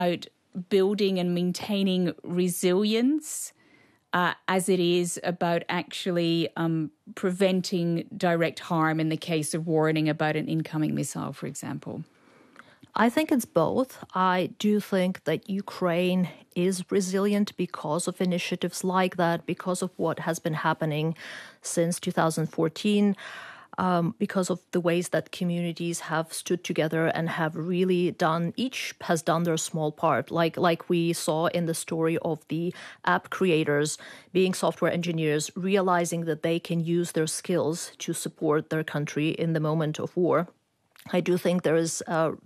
about building and maintaining resilience as it is about actually preventing direct harm in the case of warning about an incoming missile, for example? I think it's both. I do think that Ukraine is resilient because of initiatives like that, because of what has been happening since 2014, because of the ways that communities have stood together and have really each has done their small part, like we saw in the story of the app creators being software engineers, realizing that they can use their skills to support their country in the moment of war. I do think there's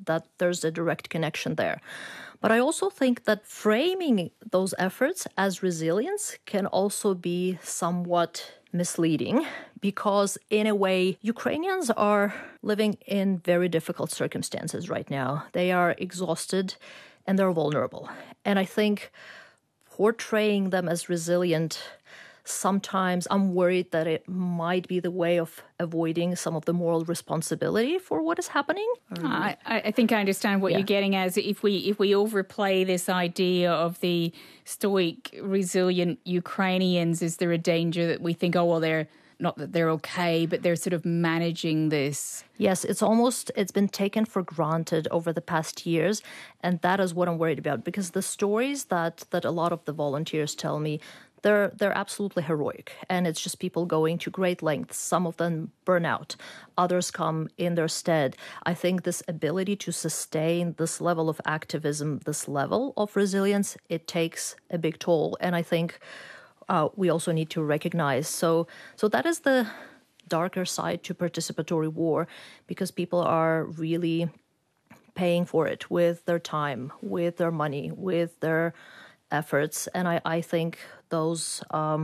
a direct connection there. But I also think that framing those efforts as resilience can also be somewhat misleading because, in a way, Ukrainians are living in very difficult circumstances right now. They are exhausted and they're vulnerable. And I think portraying them as resilient, sometimes I'm worried that it might be the way of avoiding some of the moral responsibility for what is happening. I think I understand what you're getting at. If we overplay this idea of the stoic, resilient Ukrainians, is there a danger that we think, oh, well, they're not that they're okay, but they're sort of managing this? Yes, it's been taken for granted over the past years. And that is what I'm worried about, because the stories that a lot of the volunteers tell me, they're absolutely heroic, and it's just people going to great lengths. Some of them burn out, others come in their stead. I think this ability to sustain this level of activism, this level of resilience, it takes a big toll, and I think we also need to recognize. So that is the darker side to participatory war, because people are really paying for it with their time, with their money, with their efforts, and I think those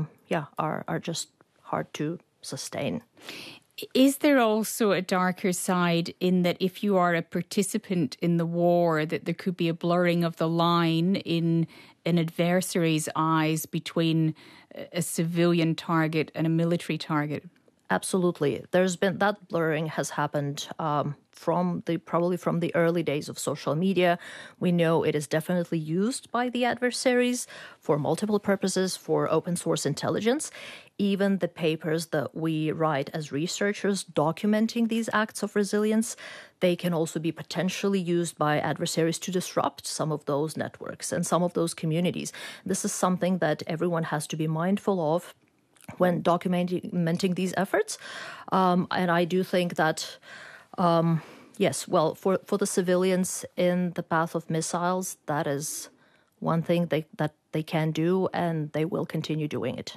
are just hard to sustain. Is there also a darker side in that if you are a participant in the war, that there could be a blurring of the line in an adversary's eyes between a civilian target and a military target? Absolutely. There's been that blurring has happened probably from the early days of social media. We know it is definitely used by the adversaries for multiple purposes, for open source intelligence. Even the papers that we write as researchers documenting these acts of resilience, they can also be potentially used by adversaries to disrupt some of those networks and some of those communities. This is something that everyone has to be mindful of when documenting these efforts. And I do think that, yes, well, for the civilians in the path of missiles, that is one thing that they can do, and they will continue doing it.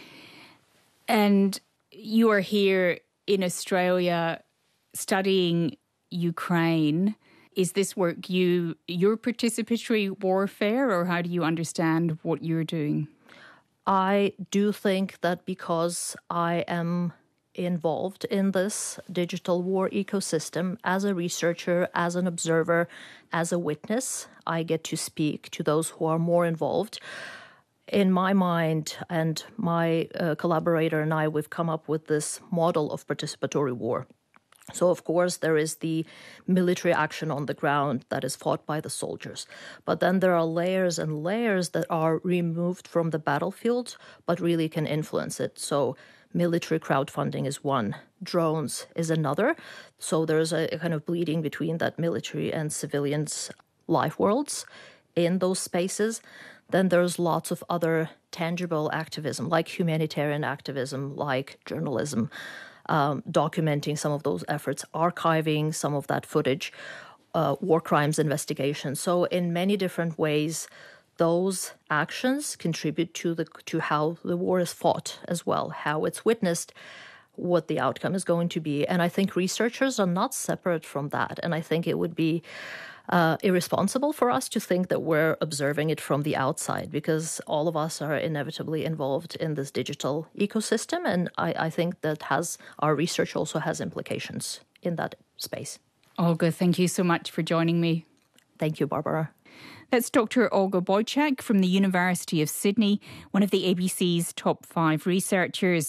And you are here in Australia studying Ukraine. Is this work your participatory warfare, or how do you understand what you're doing? I do think that because I am involved in this digital war ecosystem as a researcher, as an observer, as a witness, I get to speak to those who are more involved. In my mind, and my collaborator and I, we've come up with this model of participatory war. So, of course, there is the military action on the ground that is fought by the soldiers. But then there are layers and layers that are removed from the battlefield, but really can influence it. So military crowdfunding is one. Drones is another. So there's a kind of bleeding between that military and civilians' life worlds in those spaces. Then there's lots of other tangible activism, like humanitarian activism, like journalism, documenting some of those efforts, archiving some of that footage, war crimes investigation. So in many different ways, those actions contribute to how the war is fought as well, how it's witnessed, what the outcome is going to be. And I think researchers are not separate from that. And I think it would be irresponsible for us to think that we're observing it from the outside, because all of us are inevitably involved in this digital ecosystem. And I think that our research also has implications in that space. Olga, thank you so much for joining me. Thank you, Barbara. That's Dr. Olga Bojcak from the University of Sydney, one of the ABC's top 5 researchers.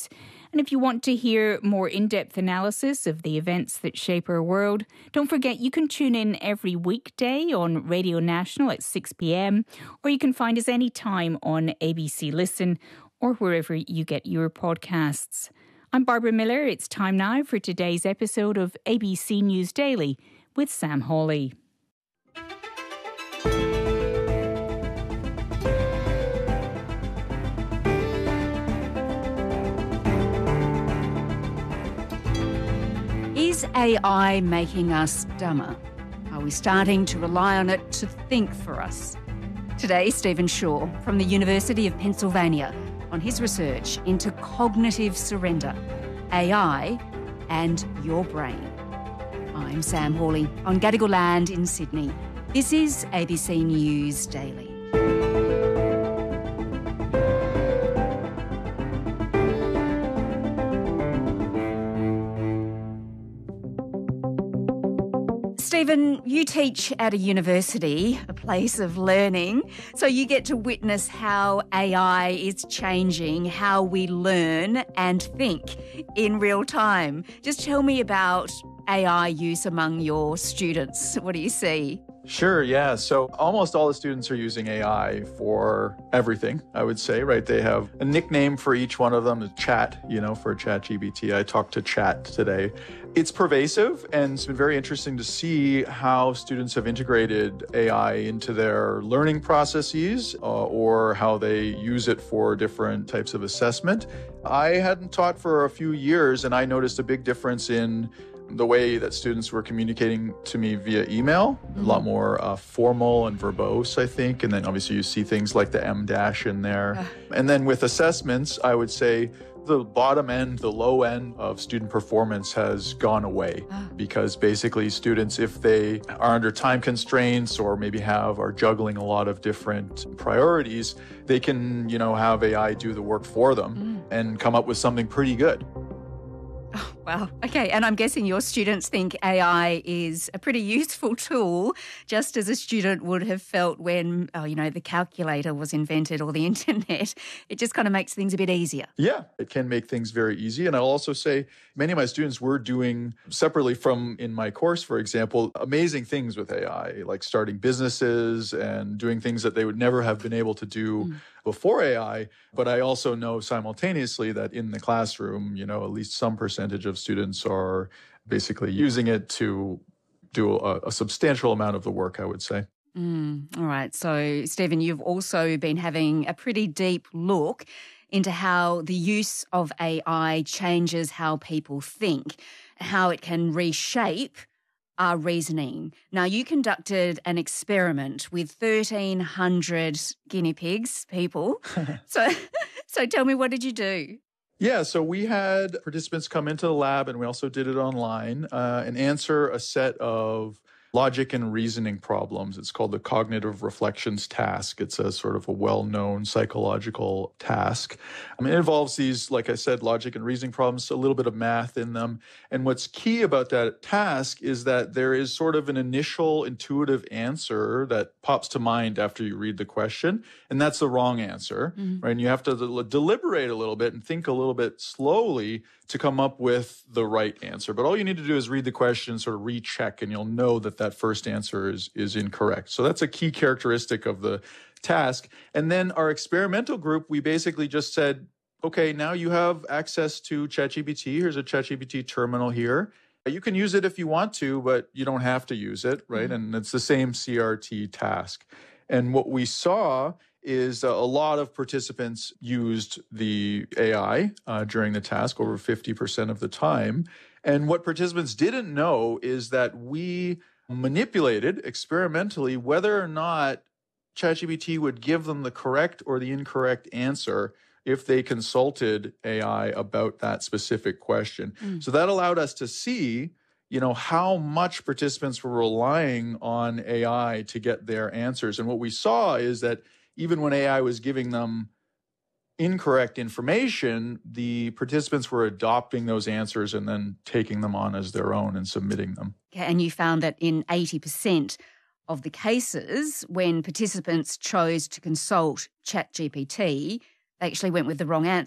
And if you want to hear more in-depth analysis of the events that shape our world, don't forget you can tune in every weekday on Radio National at 6 p.m, or you can find us anytime on ABC Listen or wherever you get your podcasts. I'm Barbara Miller. It's time now for today's episode of ABC News Daily with Sam Hawley. Is AI making us dumber? Are we starting to rely on it to think for us? Today, Stephen Shaw from the University of Pennsylvania on his research into cognitive surrender, AI and your brain. I'm Sam Hawley on Gadigal land in Sydney. This is ABC News Daily. Stephen, you teach at a university, a place of learning, so you get to witness how AI is changing how we learn and think in real time. Just tell me about AI use among your students. What do you see? Sure, yeah. So almost all the students are using AI for everything, I would say, right? They have a nickname for each one of them, Chat, for ChatGPT. I talked to Chat today. It's pervasive, and it's been very interesting to see how students have integrated AI into their learning processes or how they use it for different types of assessment. I hadn't taught for a few years, and I noticed a big difference in the way that students were communicating to me via email, a lot more formal and verbose, I think. And then obviously you see things like the M dash in there. And then with assessments, I would say the bottom end, the low end of student performance has gone away because basically students, if they are under time constraints or maybe are juggling a lot of different priorities, they can, have AI do the work for them and come up with something pretty good. Oh, wow. Okay. And I'm guessing your students think AI is a pretty useful tool, just as a student would have felt when, the calculator was invented or the internet. It just kind of makes things a bit easier. Yeah, it can make things very easy. And I'll also say many of my students were doing, separately from in my course, for example, amazing things with AI, like starting businesses and doing things that they would never have been able to do before AI. But I also know simultaneously that in the classroom, at least some percentage of students are basically using it to do a substantial amount of the work, I would say. All right. So, Stephen, you've also been having a pretty deep look into how the use of AI changes how people think, how it can reshape our reasoning. Now, you conducted an experiment with 1,300 guinea pigs, people. So tell me, what did you do? Yeah, so we had participants come into the lab, and we also did it online, and answer a set of logic and reasoning problems. It's called the cognitive reflections task. It's a sort of a well-known psychological task. It involves these, like I said, logic and reasoning problems, a little bit of math in them. And what's key about that task is that there is sort of an initial intuitive answer that pops to mind after you read the question, and that's the wrong answer, right? And you have to deliberate a little bit and think a little bit slowly to come up with the right answer. But all you need to do is read the question, sort of recheck, and you'll know that that first answer is incorrect. So that's a key characteristic of the task. And then our experimental group, we basically just said, okay, now you have access to ChatGPT. Here's a ChatGPT terminal here. You can use it if you want to, but you don't have to use it, right? And it's the same CRT task. And what we saw is a lot of participants used the AI during the task, over 50% of the time. And what participants didn't know is that we manipulated experimentally whether or not ChatGPT would give them the correct or the incorrect answer if they consulted AI about that specific question. So that allowed us to see, how much participants were relying on AI to get their answers. And what we saw is that even when AI was giving them incorrect information, the participants were adopting those answers and then taking them on as their own and submitting them. Okay, and you found that in 80% of the cases, when participants chose to consult ChatGPT, they actually went with the wrong answer.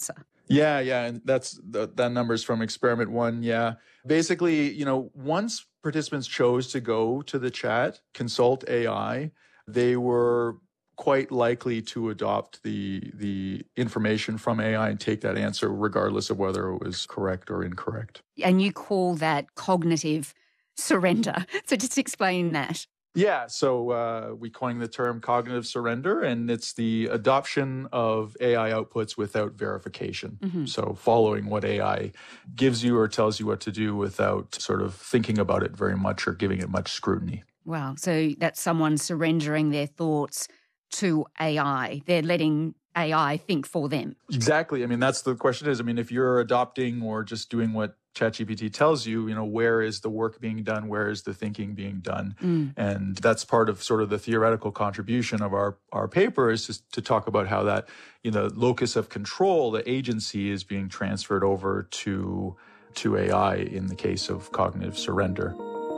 Yeah, and that number's from experiment 1. Yeah. Basically, once participants chose to go to the chat, consult AI, they were quite likely to adopt the information from AI and take that answer regardless of whether it was correct or incorrect. And you call that cognitive surrender. So just explain that. Yeah, so we coined the term cognitive surrender, and it's the adoption of AI outputs without verification. Mm-hmm. So following what AI gives you or tells you what to do without sort of thinking about it very much or giving it much scrutiny. Wow. So that's someone surrendering their thoughts to AI. They're letting AI think for them. Exactly. I mean, that's the question is, if you're adopting or just doing what ChatGPT tells you, where is the work being done? Where is the thinking being done? And that's part of sort of the theoretical contribution of our paper is just to talk about how that, locus of control, the agency is being transferred over to AI in the case of cognitive surrender.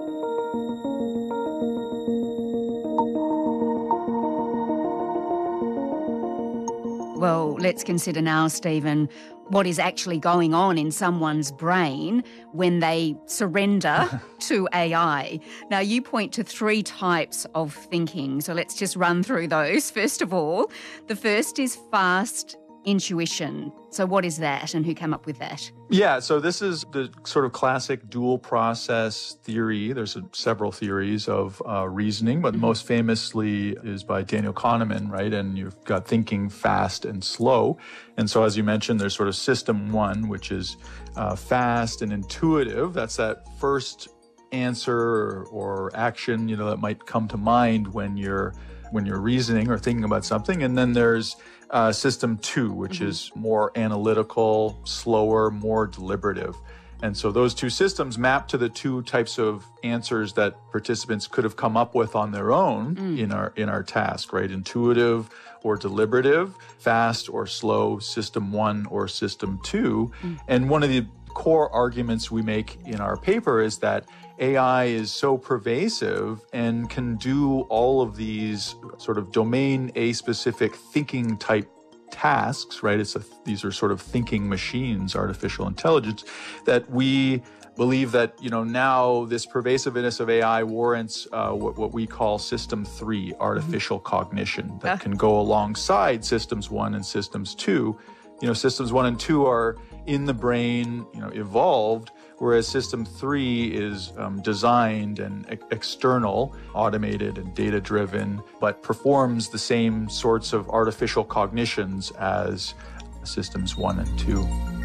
Well, let's consider now, Stephen, what is actually going on in someone's brain when they surrender to AI. Now, you point to 3 types of thinking, so let's just run through those. First of all, the first is fast intuition. So what is that and who came up with that? Yeah, so this is the sort of classic dual process theory. There's several theories of reasoning, but most famously is by Daniel Kahneman, right? And you've got thinking fast and slow. And so as you mentioned, there's sort of system 1, which is fast and intuitive. That's that first answer or action, that might come to mind when you're reasoning or thinking about something. And then there's system 2, which is more analytical, slower, more deliberative. And so those 2 systems map to the 2 types of answers that participants could have come up with on their own in our task, right? Intuitive or deliberative, fast or slow, system 1 or system 2. And one of the core arguments we make in our paper is that AI is so pervasive and can do all of these sort of domain A-specific thinking type tasks, right? These are sort of thinking machines, artificial intelligence, that we believe that, now this pervasiveness of AI warrants what we call system 3, artificial cognition, that can go alongside systems 1 and systems 2. Systems 1 and 2 are in the brain, evolved, whereas system 3 is designed and external, automated and data-driven, but performs the same sorts of artificial cognitions as systems 1 and 2.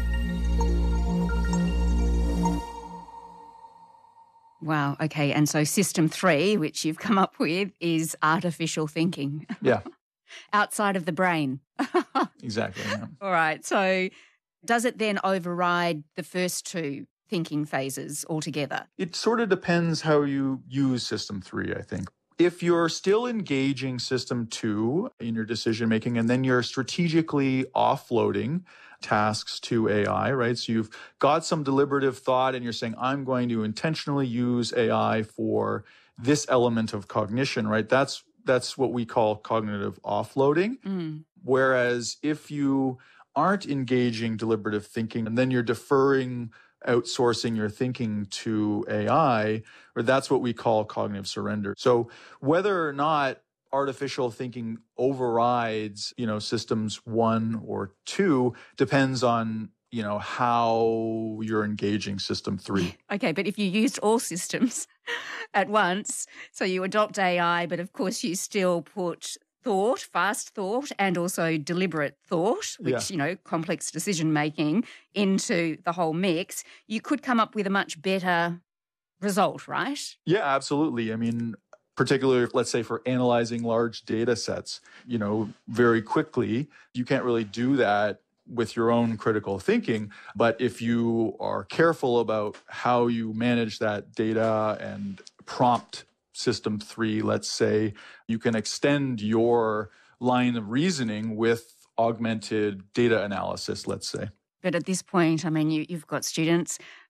Wow, okay. And so system 3, which you've come up with, is artificial thinking. Yeah. Outside of the brain. Exactly. Yeah. All right. So does it then override the first 2 thinking phases altogether? It sort of depends how you use system 3, I think. If you're still engaging system 2 in your decision making, and then you're strategically offloading tasks to AI, right? So you've got some deliberative thought and you're saying, I'm going to intentionally use AI for this element of cognition, right? That's what we call cognitive offloading. Whereas if you aren't engaging deliberative thinking and then you're outsourcing your thinking to AI, or that's what we call cognitive surrender. So whether or not artificial thinking overrides, systems 1 or 2 depends on, how you're engaging system 3. Okay, but if you used all systems at once, so you adopt AI, but of course you still put thought, fast thought, and also deliberate thought, which, complex decision-making into the whole mix, you could come up with a much better result, right? Yeah, absolutely. I mean, particularly, let's say, for analyzing large data sets, very quickly, you can't really do that with your own critical thinking. But if you are careful about how you manage that data and prompt system 3, let's say, you can extend your line of reasoning with augmented data analysis, let's say. But at this point, I mean, you've got students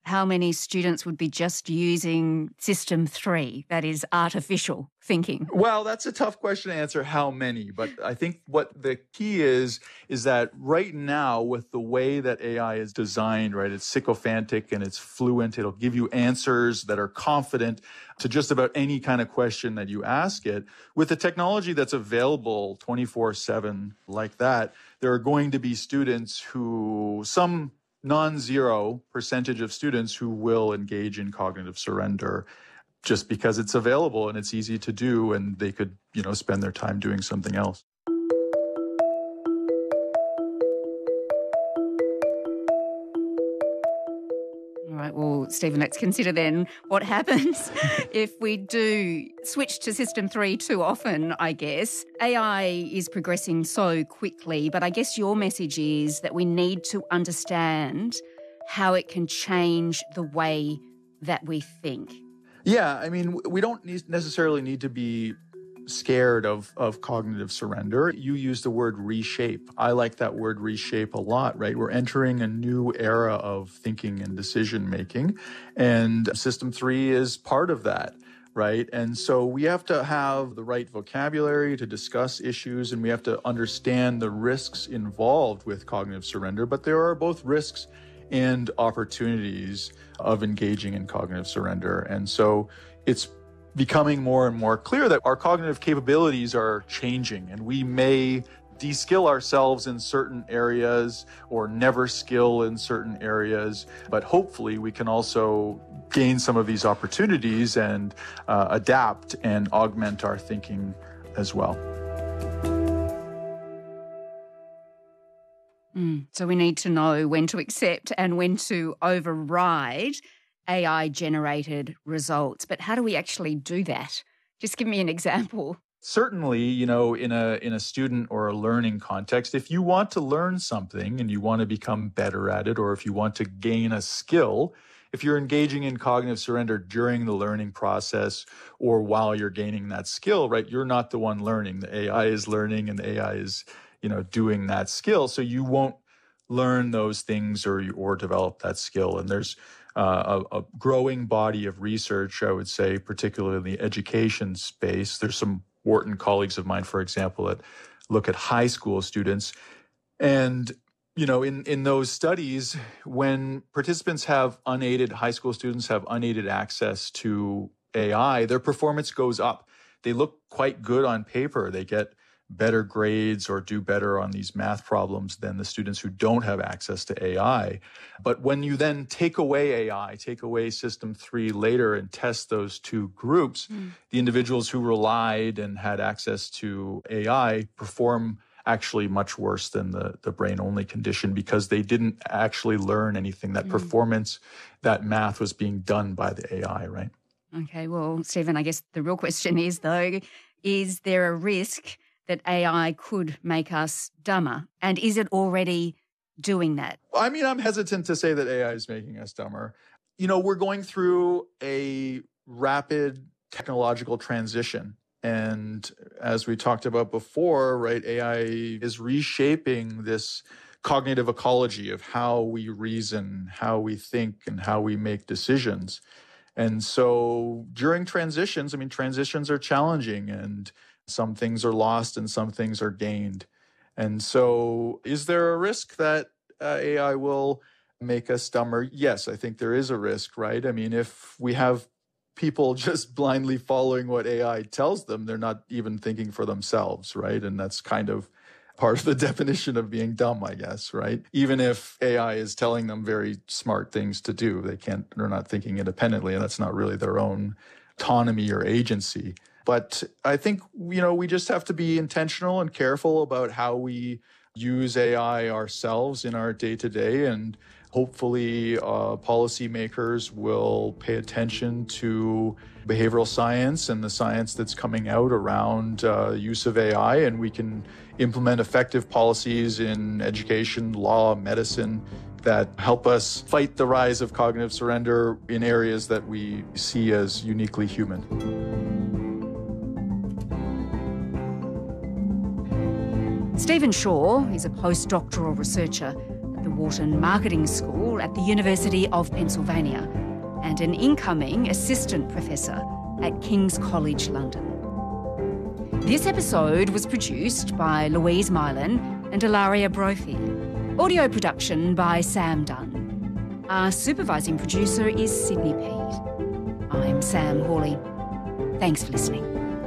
how many students would be just using System 3, that is artificial thinking? Well, that's a tough question to answer, how many. But I think what the key is that right now, with the way that AI is designed, right, it's sycophantic and it's fluent. It'll give you answers that are confident to just about any kind of question that you ask it. With the technology that's available 24/7 like that, there are going to be students who, some non-zero percentage of students who will engage in cognitive surrender just because it's available and it's easy to do, and they could, spend their time doing something else. All right, well, Stephen, let's consider then what happens if we do switch to System 3 too often, I guess. AI is progressing so quickly, but I guess your message is that we need to understand how it can change the way that we think. Yeah, I mean, we don't necessarily need to be scared of cognitive surrender. You use the word reshape. I like that word reshape a lot, right? We're entering a new era of thinking and decision making, and System 3 is part of that, right? And so we have to have the right vocabulary to discuss issues, and we have to understand the risks involved with cognitive surrender, but there are both risks and opportunities of engaging in cognitive surrender. And so it's becoming more and more clear that our cognitive capabilities are changing, and we may de-skill ourselves in certain areas or never skill in certain areas, but hopefully we can also gain some of these opportunities and adapt and augment our thinking as well. So we need to know when to accept and when to override AI-generated results. But how do we actually do that? Just give me an example. Certainly, in a student or a learning context, if you want to learn something and you want to become better at it, or if you want to gain a skill, if you're engaging in cognitive surrender during the learning process or while you're gaining that skill, right, you're not the one learning. The AI is learning, and the AI is doing that skill. So you won't learn those things or develop that skill. And there's a growing body of research, I would say, particularly in the education space. There's some Wharton colleagues of mine, for example, that look at high school students. And, in those studies, when participants high school students have unaided access to AI, their performance goes up. They look quite good on paper. They get better grades or do better on these math problems than the students who don't have access to AI. But when you then take away AI, take away System 3 later and test those two groups, the individuals who relied and had access to AI perform actually much worse than the brain-only condition, because they didn't actually learn anything. That performance, that math was being done by the AI, right? Okay, well, Stephen, I guess the real question is, though, is there a risk that AI could make us dumber? And is it already doing that? I mean, I'm hesitant to say that AI is making us dumber. We're going through a rapid technological transition. And as we talked about before, right, AI is reshaping this cognitive ecology of how we reason, how we think, and how we make decisions. And so during transitions, transitions are challenging, and some things are lost and some things are gained. And so is there a risk that AI will make us dumber? Yes, I think there is a risk, right? If we have people just blindly following what AI tells them, they're not even thinking for themselves, right? And that's kind of part of the definition of being dumb, I guess, right? Even if AI is telling them very smart things to do, they're not thinking independently, and that's not really their own autonomy or agency. But I think, we just have to be intentional and careful about how we use AI ourselves in our day-to-day, and hopefully policymakers will pay attention to behavioral science and the science that's coming out around the use of AI, and we can implement effective policies in education, law, medicine that help us fight the rise of cognitive surrender in areas that we see as uniquely human. Stephen Shaw is a postdoctoral researcher at the Wharton Marketing School at the University of Pennsylvania, and an incoming assistant professor at King's College London. This episode was produced by Louise Mylan and Ilaria Brophy. Audio production by Sam Dunn. Our supervising producer is Sydney Peed. I'm Sam Hawley. Thanks for listening.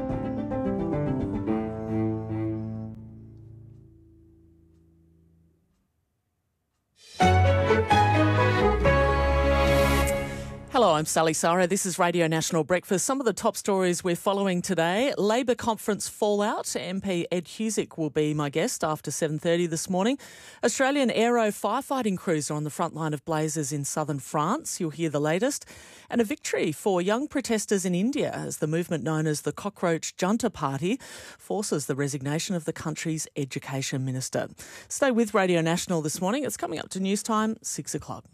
Hello, I'm Sally Sara. This is Radio National Breakfast. Some of the top stories we're following today. Labor conference fallout. MP Ed Husic will be my guest after 7:30 this morning. Australian aero firefighting crews are on the front line of blazes in southern France. You'll hear the latest. And a victory for young protesters in India as the movement known as the Cockroach Junta Party forces the resignation of the country's education minister. Stay with Radio National this morning. It's coming up to news time, 6 o'clock.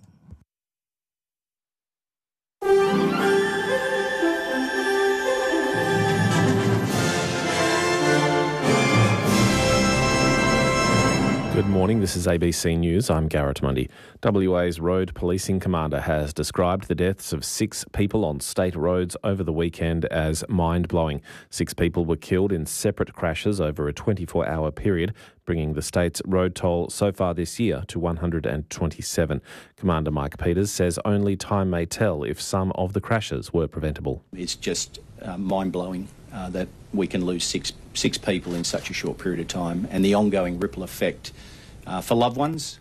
Good morning, this is ABC News. I'm Garrett Mundy. WA's Road Policing Commander has described the deaths of 6 people on state roads over the weekend as mind-blowing. 6 people were killed in separate crashes over a 24-hour period, bringing the state's road toll so far this year to 127. Commander Mike Peters says only time may tell if some of the crashes were preventable. It's just mind-blowing that we can lose six people in such a short period of time, and the ongoing ripple effect for loved ones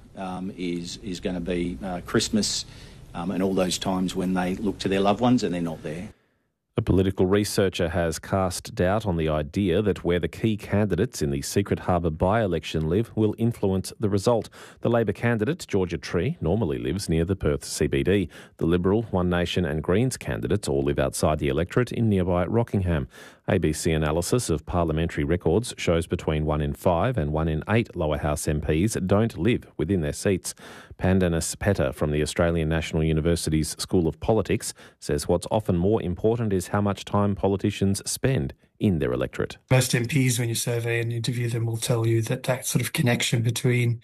is going to be Christmas and all those times when they look to their loved ones and they're not there. A political researcher has cast doubt on the idea that where the key candidates in the Secret Harbour by-election live will influence the result. The Labor candidate, Georgia Tree, normally lives near the Perth CBD. The Liberal, One Nation and Greens candidates all live outside the electorate in nearby Rockingham. ABC analysis of parliamentary records shows between 1 in 5 and 1 in 8 lower house MPs don't live within their seats. Pandanis Petta from the Australian National University's School of Politics says what's often more important is how much time politicians spend in their electorate. Most MPs, when you survey and interview them, will tell you that sort of connection between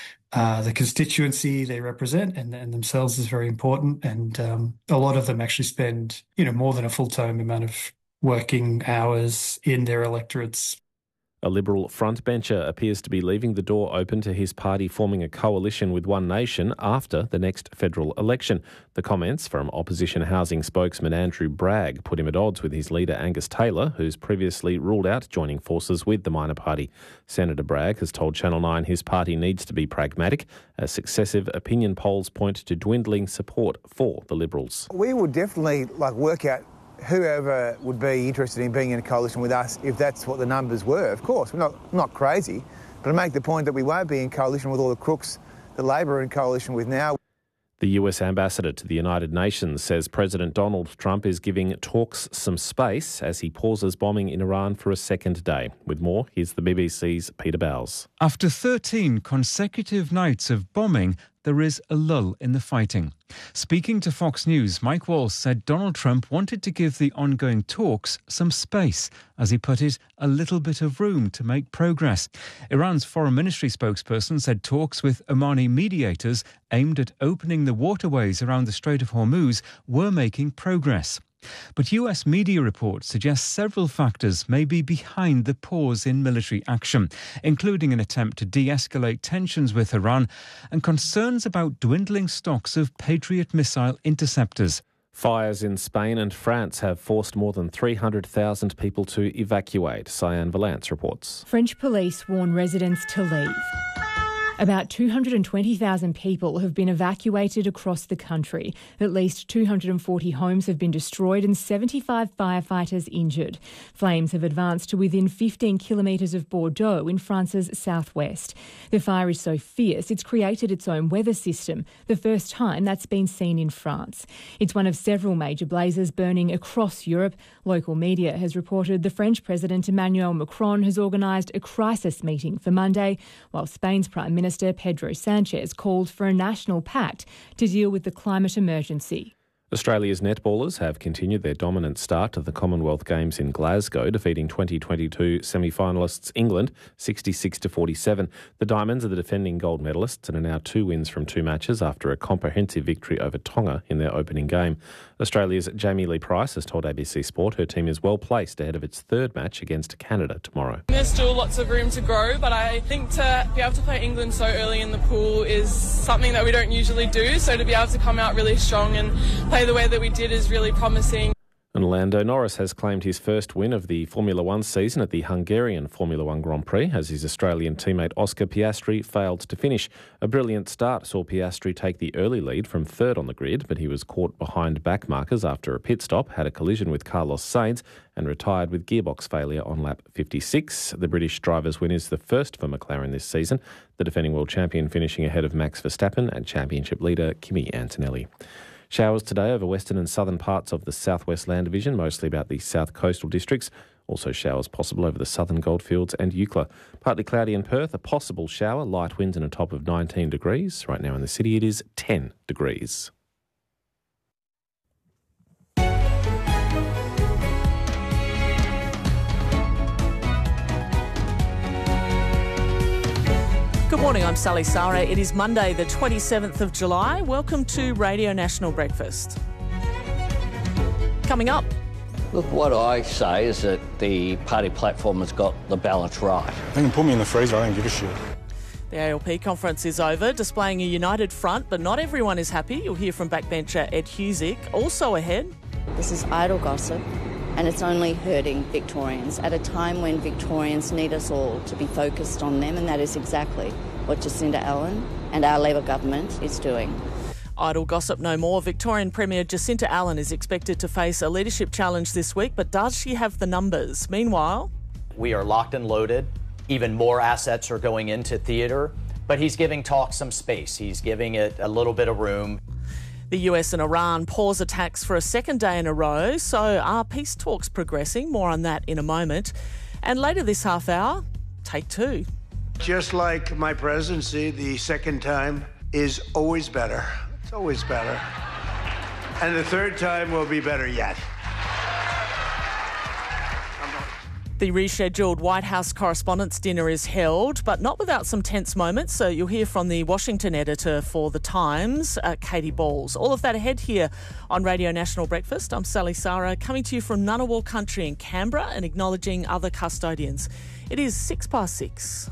the constituency they represent and themselves is very important. And a lot of them actually spend, more than a full-time amount of working hours in their electorates. A Liberal frontbencher appears to be leaving the door open to his party forming a coalition with One Nation after the next federal election. The comments from opposition housing spokesman Andrew Bragg put him at odds with his leader Angus Taylor, who's previously ruled out joining forces with the minor party. Senator Bragg has told Channel 9 his party needs to be pragmatic as successive opinion polls point to dwindling support for the Liberals. We would definitely work out whoever would be interested in being in a coalition with us if that's what the numbers were. Of course, we're not crazy, but I make the point that we won't be in coalition with all the crooks that Labor are in coalition with now. The US ambassador to the United Nations says President Donald Trump is giving talks some space as he pauses bombing in Iran for a second day. With more, here's the BBC's Peter Bowles. After 13 consecutive nights of bombing, there is a lull in the fighting. Speaking to Fox News, Mike Walsh said Donald Trump wanted to give the ongoing talks some space, as he put it, a little bit of room to make progress. Iran's foreign ministry spokesperson said talks with Omani mediators aimed at opening the waterways around the Strait of Hormuz were making progress. But US media reports suggest several factors may be behind the pause in military action, including an attempt to de-escalate tensions with Iran and concerns about dwindling stocks of Patriot missile interceptors. Fires in Spain and France have forced more than 300,000 people to evacuate. Cyan Valance reports. French police warn residents to leave. About 220,000 people have been evacuated across the country. At least 240 homes have been destroyed and 75 firefighters injured. Flames have advanced to within 15 kilometres of Bordeaux in France's southwest. The fire is so fierce it's created its own weather system, the first time that's been seen in France. It's one of several major blazes burning across Europe. Local media has reported the French President Emmanuel Macron has organised a crisis meeting for Monday, while Spain's Prime Minister Pedro Sanchez called for a national pact to deal with the climate emergency. Australia's netballers have continued their dominant start to the Commonwealth Games in Glasgow, defeating 2022 semi-finalists England 66-47. The Diamonds are the defending gold medalists and are now 2 wins from 2 matches after a comprehensive victory over Tonga in their opening game. Australia's Jamie Lee Price has told ABC Sport her team is well placed ahead of its 3rd match against Canada tomorrow. There's still lots of room to grow, but I think to be able to play England so early in the pool is something that we don't usually do, so to be able to come out really strong and play the way that we did is really promising. And Lando Norris has claimed his first win of the Formula One season at the Hungarian Formula One Grand Prix as his Australian teammate Oscar Piastri failed to finish. A brilliant start saw Piastri take the early lead from 3rd on the grid, but he was caught behind back markers after a pit stop, had a collision with Carlos Sainz and retired with gearbox failure on lap 56. The British driver's win is the first for McLaren this season, the defending world champion finishing ahead of Max Verstappen and championship leader Kimi Antonelli. Showers today over western and southern parts of the southwest land division, mostly about the south coastal districts. Also showers possible over the southern goldfields and Eucla. Partly cloudy in Perth, a possible shower, light winds and a top of 19 degrees. Right now in the city it is 10 degrees. Good morning, I'm Sally Sara. It is Monday the 27th of July. Welcome to Radio National Breakfast. Coming up. Look, what I say is that the party platform has got the balance right. They can put me in the freezer, I don't give a shit. The ALP conference is over, displaying a united front, but not everyone is happy. You'll hear from backbencher Ed Husick. Also ahead. This is idle gossip, and it's only hurting Victorians at a time when Victorians need us all to be focused on them, and that is exactly what Jacinta Allan and our Labor government is doing. Idle gossip no more. Victorian Premier Jacinta Allan is expected to face a leadership challenge this week, but does she have the numbers? Meanwhile, we are locked and loaded. Even more assets are going into theatre, but he's giving talk some space. He's giving it a little bit of room. The US and Iran pause attacks for a 2nd day in a row. So are peace talks progressing? More on that in a moment. And later this half hour, take 2. Just like my presidency, the 2nd time is always better. It's always better. And the 3rd time will be better yet. The rescheduled White House Correspondents' Dinner is held, but not without some tense moments. So you'll hear from the Washington editor for The Times, Katie Balls. All of that ahead here on Radio National Breakfast. I'm Sally Sara, coming to you from Ngunnawal Country in Canberra and acknowledging other custodians. It is 6:06.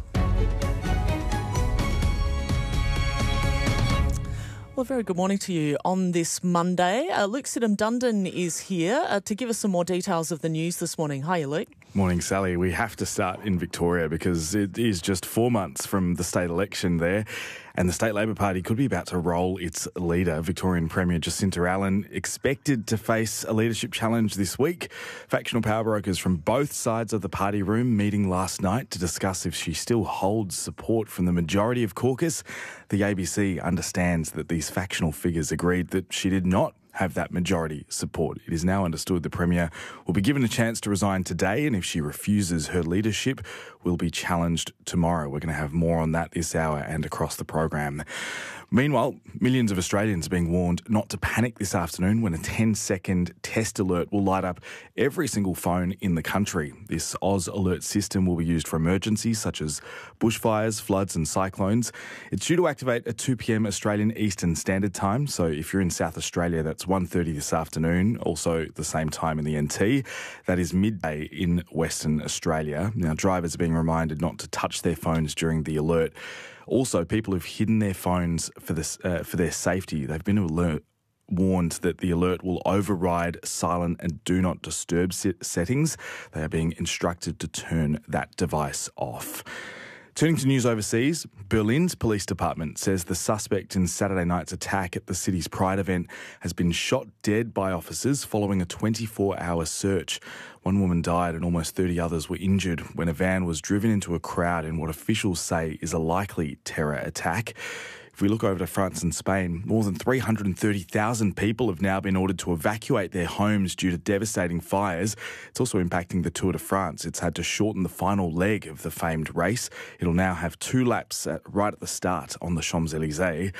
Well, a very good morning to you on this Monday. Luke Sidham-Dundon is here to give us some more details of the news this morning. Hiya, Luke. Morning, Sally. We have to start in Victoria because it is just 4 months from the state election there, and the State Labor Party could be about to roll its leader, Victorian Premier Jacinta Allan, expected to face a leadership challenge this week. Factional power brokers from both sides of the party room meeting last night to discuss if she still holds support from the majority of caucus. The ABC understands that these factional figures agreed that she did not have that majority support. It is now understood the Premier will be given a chance to resign today, and if she refuses her leadership, will be challenged tomorrow. We're going to have more on that this hour and across the program. Meanwhile, millions of Australians are being warned not to panic this afternoon when a 10-second test alert will light up every single phone in the country. This Oz alert system will be used for emergencies such as bushfires, floods and cyclones. It's due to activate at 2 p.m. Australian Eastern Standard Time, so if you're in South Australia, that's 1:30 this afternoon, also the same time in the NT. That is midday in Western Australia. Now, drivers are being reminded not to touch their phones during the alert. Also, people have hidden their phones for their safety. They've been warned that the alert will override silent and do not disturb settings. They are being instructed to turn that device off. Turning to news overseas, Berlin's police department says the suspect in Saturday night's attack at the city's Pride event has been shot dead by officers following a 24-hour search. One woman died and almost 30 others were injured when a van was driven into a crowd in what officials say is a likely terror attack. If we look over to France and Spain, more than 330,000 people have now been ordered to evacuate their homes due to devastating fires. It's also impacting the Tour de France. It's had to shorten the final leg of the famed race. It'll now have 2 laps right at the start on the Champs-Élysées.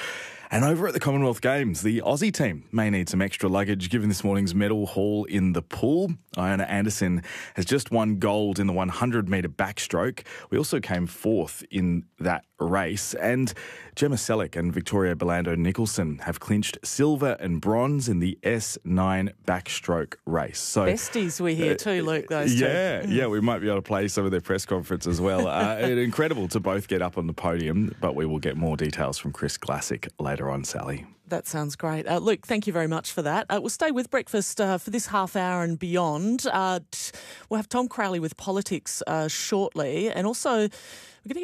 And over at the Commonwealth Games, the Aussie team may need some extra luggage given this morning's medal haul in the pool. Iona Anderson has just won gold in the 100-metre backstroke. We also came fourth in that race. And Gemma Selleck and Victoria Belando-Nicholson have clinched silver and bronze in the S9 backstroke race. So besties we hear too, Luke, those two. Yeah, we might be able to play some of their press conference as well. Incredible to both get up on the podium, but we will get more details from Chris Glassick later on, Sally. That sounds great. Luke, thank you very much for that. We'll stay with breakfast for this half hour and beyond. We'll have Tom Crowley with politics shortly, and also we're going to